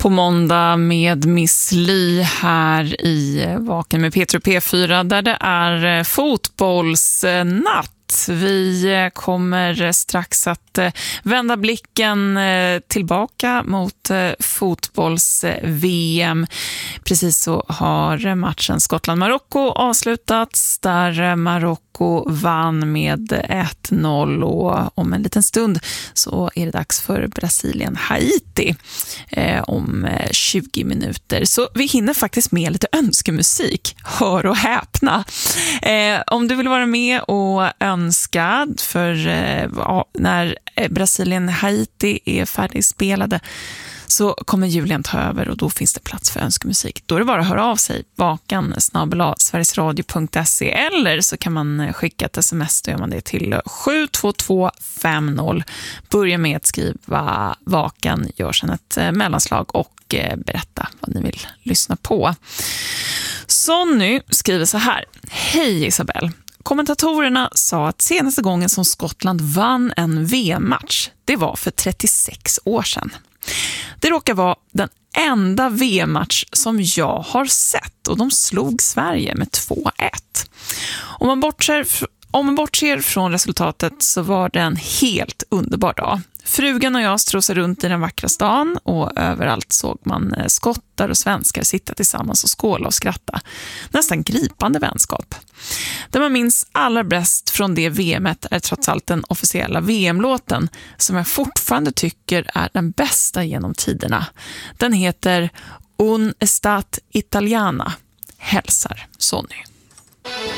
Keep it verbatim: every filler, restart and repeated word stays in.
på måndag med Miss Li här i Vaken med Peter och P fyra där det är fotbollsnatt. Vi kommer strax att vända blicken tillbaka mot fotbolls-V M. Precis så har matchen Skottland-Marocko avslutats där Marocko vann med ett noll och om en liten stund så är det dags för Brasilien-Haiti eh, om tjugo minuter. Så vi hinner faktiskt med lite önskemusik. Hör och häpna. Eh, om du vill vara med och önska för eh, när Brasilien-Haiti är färdigspelade så kommer Julian ta över och då finns det plats för önskemusik. Då är det bara att höra av sig vakan snabel-a sverigesradio punkt se eller så kan man skicka ett sms, då gör man det till sju två två fem noll. Börja med att skriva vakan, gör sedan ett mellanslag och berätta vad ni vill lyssna på. Sonny skriver så här: Hej Isabel. Kommentatorerna sa att senaste gången som Skottland vann en V M-match, det var för trettiosex år sedan. Det råkar vara den enda V M-match som jag har sett och de slog Sverige med två ett. Om man bortser, om man bortser från resultatet så var det en helt underbar dag. Frugan och jag strosade runt i den vackra stan och överallt såg man skottar och svenskar sitta tillsammans och skåla och skratta. Nästan gripande vänskap. Det man minns allra bäst från det V M-et är trots allt den officiella V M-låten som jag fortfarande tycker är den bästa genom tiderna. Den heter Un estat italiana. Hälsar Sonny.